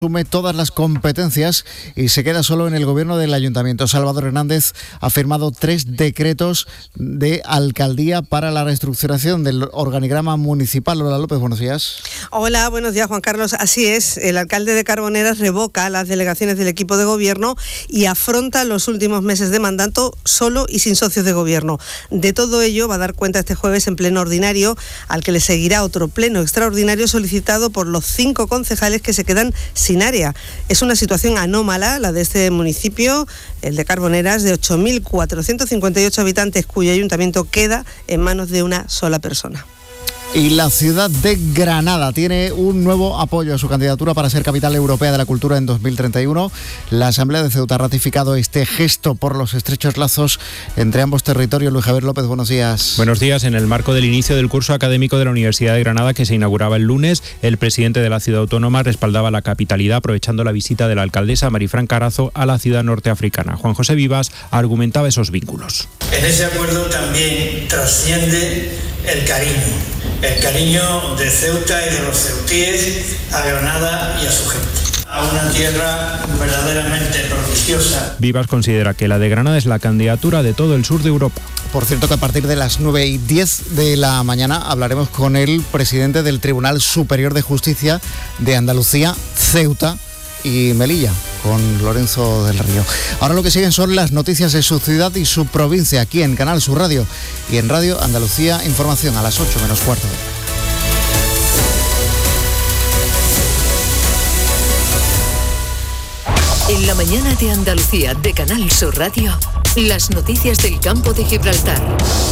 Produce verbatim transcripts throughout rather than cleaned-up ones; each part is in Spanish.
asume todas las competencias y se queda solo en el gobierno del ayuntamiento. Salvador Hernández ha firmado tres decretos de alcaldía para la reestructuración del organigrama municipal. Lola López, buenos días. Hola, buenos días, Juan Carlos. Así es, el alcalde de Carboneras revoca las delegaciones del equipo de gobierno y afronta los últimos meses de mandato solo y sin socios de gobierno. De todo ello va a dar cuenta este jueves en pleno ordinario, al que le seguirá otro pleno extraordinario solicitado por los cinco concejales que se quedan sin Sin área. Es una situación anómala la de este municipio, el de Carboneras, de ocho mil cuatrocientos cincuenta y ocho habitantes, cuyo ayuntamiento queda en manos de una sola persona. Y la ciudad de Granada tiene un nuevo apoyo a su candidatura para ser capital europea de la cultura en dos mil treinta y uno. La Asamblea de Ceuta ha ratificado este gesto por los estrechos lazos entre ambos territorios. Luis Javier López, buenos días. Buenos días. En el marco del inicio del curso académico de la Universidad de Granada, que se inauguraba el lunes, el presidente de la ciudad autónoma respaldaba la capitalidad aprovechando la visita de la alcaldesa Marifran Carazo a la ciudad norteafricana. Juan José Vivas argumentaba esos vínculos. En ese acuerdo también trasciende el cariño. El cariño de Ceuta y de los ceutíes a Granada y a su gente. A una tierra verdaderamente prodigiosa. Vivas considera que la de Granada es la candidatura de todo el sur de Europa. Por cierto, que a partir de las nueve y diez de la mañana hablaremos con el presidente del Tribunal Superior de Justicia de Andalucía, Ceuta y Melilla, con Lorenzo del Río. Ahora lo que siguen son las noticias de su ciudad y su provincia, aquí en Canal Sur Radio y en Radio Andalucía Información, a las ocho menos cuarto. En la mañana de Andalucía de Canal Sur Radio, las noticias del campo de Gibraltar.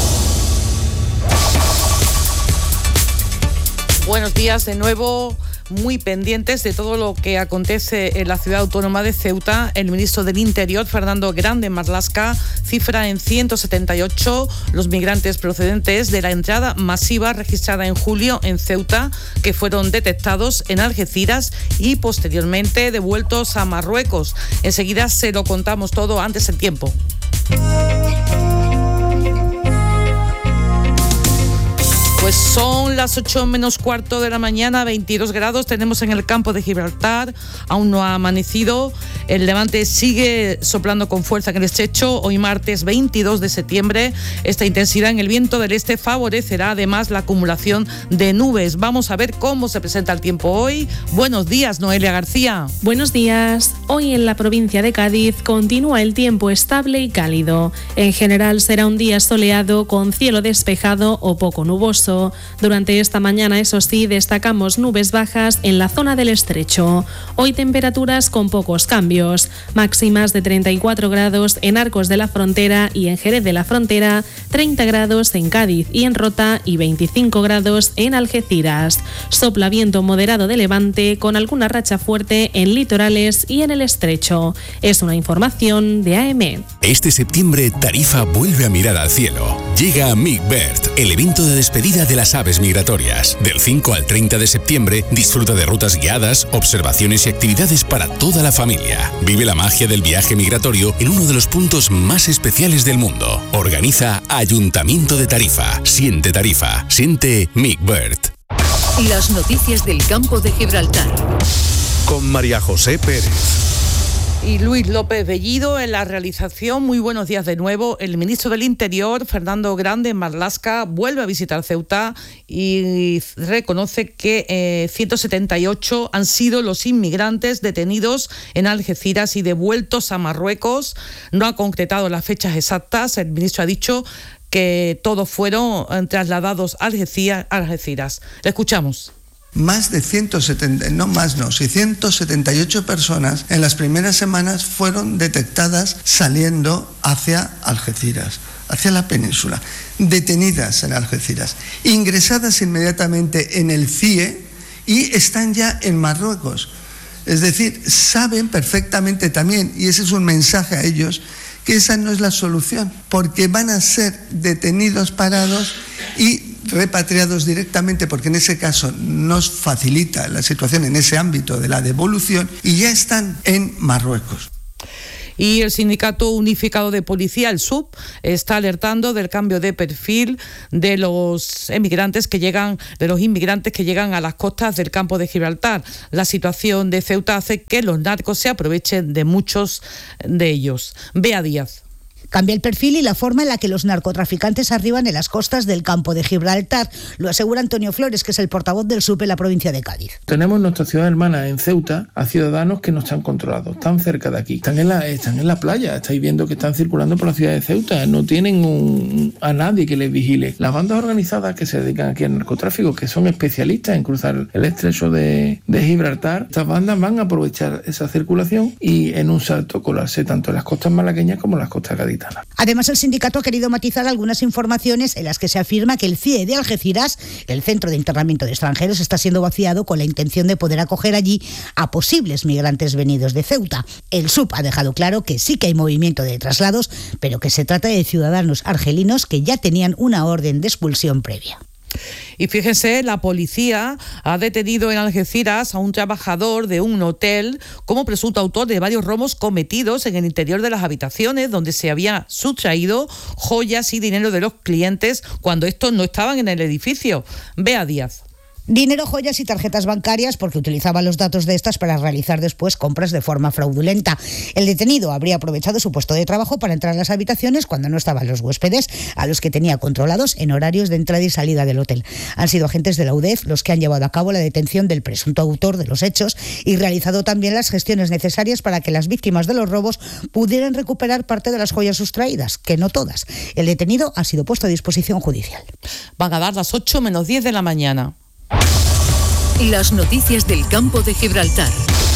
Buenos días de nuevo. Muy pendientes de todo lo que acontece en la ciudad autónoma de Ceuta. El ministro del Interior, Fernando Grande Marlaska, cifra en ciento setenta y ocho los migrantes procedentes de la entrada masiva registrada en julio en Ceuta, que fueron detectados en Algeciras y posteriormente devueltos a Marruecos. Enseguida se lo contamos todo, antes el tiempo. Pues son las ocho menos cuarto de la mañana, veintidós grados tenemos en el campo de Gibraltar, aún no ha amanecido, el levante sigue soplando con fuerza en el estrecho. Hoy martes veintidós de septiembre, esta intensidad en el viento del este favorecerá además la acumulación de nubes. Vamos a ver cómo se presenta el tiempo hoy. Buenos días, Noelia García. Buenos días. Hoy en la provincia de Cádiz continúa el tiempo estable y cálido. En general será un día soleado con cielo despejado o poco nuboso. Durante esta mañana, eso sí, destacamos nubes bajas en la zona del estrecho. Hoy temperaturas con pocos cambios, máximas de treinta y cuatro grados en Arcos de la Frontera y en Jerez de la Frontera, treinta grados en Cádiz y en Rota y veinticinco grados en Algeciras. Sopla viento moderado de levante con alguna racha fuerte en litorales y en el estrecho. Es una información de A M. Este septiembre, Tarifa vuelve a mirar al cielo. Llega a MigBird, el evento de despedida de las aves migratorias. Del cinco al treinta de septiembre, disfruta de rutas guiadas, observaciones y actividades para toda la familia. Vive la magia del viaje migratorio en uno de los puntos más especiales del mundo. Organiza Ayuntamiento de Tarifa. Siente Tarifa. Siente MigBird. Las noticias del campo de Gibraltar. Con María José Pérez. Y Luis López Bellido en la realización. Muy buenos días de nuevo. El ministro del Interior, Fernando Grande Marlaska, vuelve a visitar Ceuta y reconoce que eh, ciento setenta y ocho han sido los inmigrantes detenidos en Algeciras y devueltos a Marruecos. No ha concretado las fechas exactas. El ministro ha dicho que todos fueron trasladados a Algeciras. Le escuchamos. Más de ciento setenta, no más no, sí, ciento setenta y ocho personas en las primeras semanas fueron detectadas saliendo hacia Algeciras, hacia la península, detenidas en Algeciras, ingresadas inmediatamente en el C I E y están ya en Marruecos. Es decir, saben perfectamente también, y ese es un mensaje a ellos, que esa no es la solución, porque van a ser detenidos, parados y repatriados directamente, porque en ese caso nos facilita la situación en ese ámbito de la devolución, y ya están en Marruecos. Y el Sindicato Unificado de Policía, el S U P, está alertando del cambio de perfil de los emigrantes que llegan, de los inmigrantes que llegan a las costas del campo de Gibraltar. La situación de Ceuta hace que los narcos se aprovechen de muchos de ellos. Bea Díaz. Cambia el perfil y la forma en la que los narcotraficantes arriban en las costas del campo de Gibraltar. Lo asegura Antonio Flores, que es el portavoz del S U P en la provincia de Cádiz. Tenemos en nuestra ciudad hermana, en Ceuta, a ciudadanos que no están controlados, están cerca de aquí, están en la, están en la playa, estáis viendo que están circulando por la ciudad de Ceuta, no tienen un, a nadie que les vigile. Las bandas organizadas que se dedican aquí al narcotráfico, que son especialistas en cruzar el estrecho de, de Gibraltar, estas bandas van a aprovechar esa circulación y en un salto colarse tanto en las costas malagueñas como en las costas gaditanas. Además, el sindicato ha querido matizar algunas informaciones en las que se afirma que el C I E de Algeciras, el Centro de Internamiento de Extranjeros, está siendo vaciado con la intención de poder acoger allí a posibles migrantes venidos de Ceuta. El S U P ha dejado claro que sí que hay movimiento de traslados, pero que se trata de ciudadanos argelinos que ya tenían una orden de expulsión previa. Y fíjense, la policía ha detenido en Algeciras a un trabajador de un hotel como presunto autor de varios robos cometidos en el interior de las habitaciones, donde se había sustraído joyas y dinero de los clientes cuando estos no estaban en el edificio. Bea Díaz. Dinero, joyas y tarjetas bancarias, porque utilizaba los datos de estas para realizar después compras de forma fraudulenta. El detenido habría aprovechado su puesto de trabajo para entrar a las habitaciones cuando no estaban los huéspedes, a los que tenía controlados en horarios de entrada y salida del hotel. Han sido agentes de la U D E F los que han llevado a cabo la detención del presunto autor de los hechos y realizado también las gestiones necesarias para que las víctimas de los robos pudieran recuperar parte de las joyas sustraídas, que no todas. El detenido ha sido puesto a disposición judicial. Van a dar las ocho menos diez de la mañana. Las noticias del campo de Gibraltar.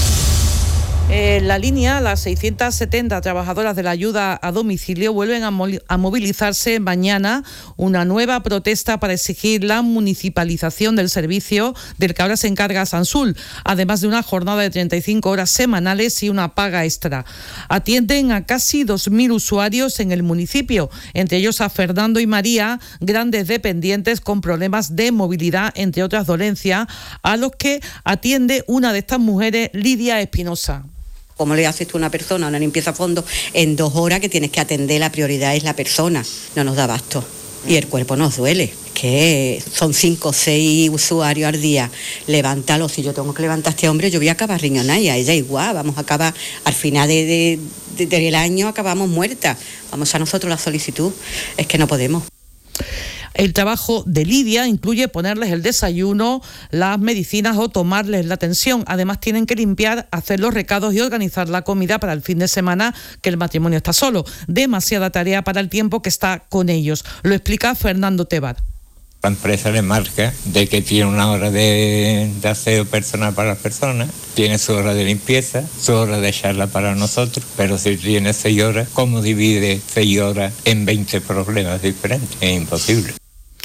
En la línea, las seiscientas setenta trabajadoras de la ayuda a domicilio vuelven a, mo- a movilizarse mañana una nueva protesta para exigir la municipalización del servicio del que ahora se encarga Sansul, además de una jornada de treinta y cinco horas semanales y una paga extra. Atienden a casi dos mil usuarios en el municipio, entre ellos a Fernando y María, grandes dependientes con problemas de movilidad, entre otras dolencias, a los que atiende una de estas mujeres, Lidia Espinosa. ¿Cómo le haces tú a una persona una limpieza a fondo en dos horas que tienes que atender? La prioridad es la persona, no nos da abasto. Y el cuerpo nos duele, que son cinco o seis usuarios al día. Levántalo, si yo tengo que levantar a este hombre, yo voy a acabar riñonada y a ella igual. Vamos a acabar, al final de, de, de, del año acabamos muertas. Vamos a nosotros la solicitud, es que no podemos. El trabajo de Lidia incluye ponerles el desayuno, las medicinas o tomarles la atención. Además tienen que limpiar, hacer los recados y organizar la comida para el fin de semana, que el matrimonio está solo. Demasiada tarea para el tiempo que está con ellos. Lo explica Fernando Tebar. La empresa le marca de que tiene una hora de, de aseo personal para las personas, tiene su hora de limpieza, su hora de charla para nosotros, pero si tiene seis horas, ¿cómo divide seis horas en veinte problemas diferentes? Es imposible.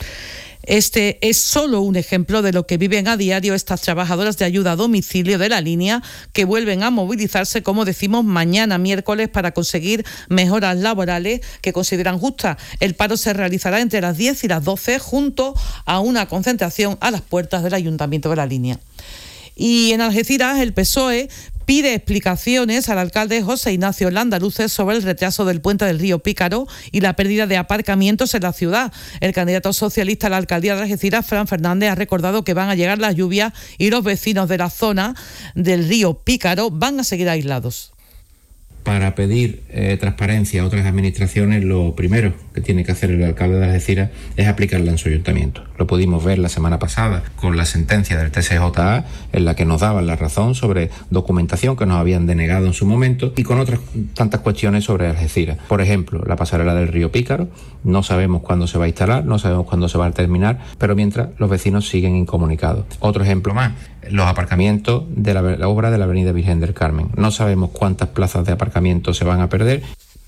Este es solo un ejemplo de lo que viven a diario estas trabajadoras de ayuda a domicilio de la línea, que vuelven a movilizarse, como decimos, mañana miércoles para conseguir mejoras laborales que consideran justas. El paro se realizará entre las diez y las doce junto a una concentración a las puertas del Ayuntamiento de la línea. Y en Algeciras, el P S O E pide explicaciones al alcalde José Ignacio Landaluce sobre el retraso del puente del río Pícaro y la pérdida de aparcamientos en la ciudad. El candidato socialista a la alcaldía de Algeciras, Fran Fernández, ha recordado que van a llegar las lluvias y los vecinos de la zona del río Pícaro van a seguir aislados. Para pedir eh, transparencia a otras administraciones, lo primero que tiene que hacer el alcalde de Algeciras es aplicarla en su ayuntamiento. Lo pudimos ver la semana pasada con la sentencia del T C J A, en la que nos daban la razón sobre documentación que nos habían denegado en su momento, y con otras tantas cuestiones sobre Algeciras. Por ejemplo, la pasarela del río Pícaro, no sabemos cuándo se va a instalar, no sabemos cuándo se va a terminar, pero mientras los vecinos siguen incomunicados. Otro ejemplo más, los aparcamientos de la, la obra de la Avenida Virgen del Carmen. No sabemos cuántas plazas de aparcamiento se van a perder.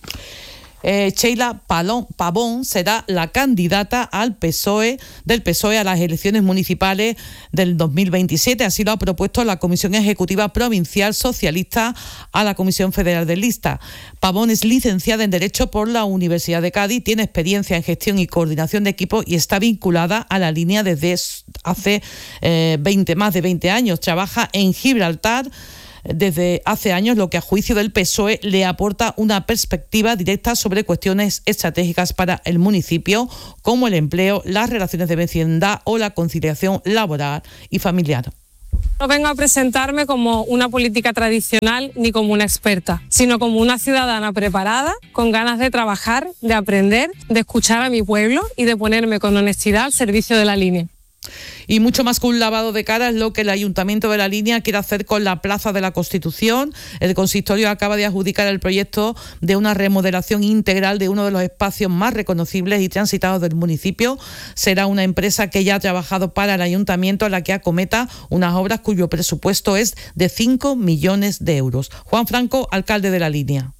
Eh, Sheila Palón, Pavón será la candidata al P S O E del P S O E a las elecciones municipales del dos mil veintisiete. Así lo ha propuesto la Comisión Ejecutiva Provincial Socialista a la Comisión Federal de Lista. Pavón es licenciada en Derecho por la Universidad de Cádiz, tiene experiencia en gestión y coordinación de equipos y está vinculada a la línea desde hace eh, veinte, más de veinte años. Trabaja en Gibraltar desde hace años, lo que a juicio del P S O E le aporta una perspectiva directa sobre cuestiones estratégicas para el municipio, como el empleo, las relaciones de vecindad o la conciliación laboral y familiar. No vengo a presentarme como una política tradicional ni como una experta, sino como una ciudadana preparada, con ganas de trabajar, de aprender, de escuchar a mi pueblo y de ponerme con honestidad al servicio de la línea. Y mucho más que un lavado de cara es lo que el Ayuntamiento de La Línea quiere hacer con la Plaza de la Constitución. El consistorio acaba de adjudicar el proyecto de una remodelación integral de uno de los espacios más reconocibles y transitados del municipio. Será una empresa que ya ha trabajado para el Ayuntamiento, la que acometa unas obras cuyo presupuesto es de cinco millones de euros. Juan Franco, alcalde de La Línea.